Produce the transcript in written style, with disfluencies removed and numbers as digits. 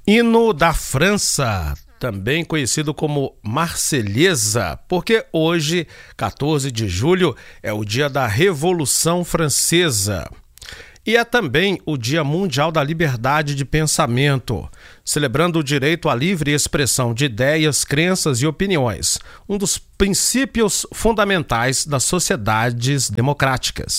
Hino da França, também conhecido como Marselhesa, porque hoje, 14 de julho, é o dia da Revolução Francesa. E é também o Dia Mundial da Liberdade de Pensamento, celebrando o direito à livre expressão de ideias, crenças e opiniões, um dos princípios fundamentais das sociedades democráticas.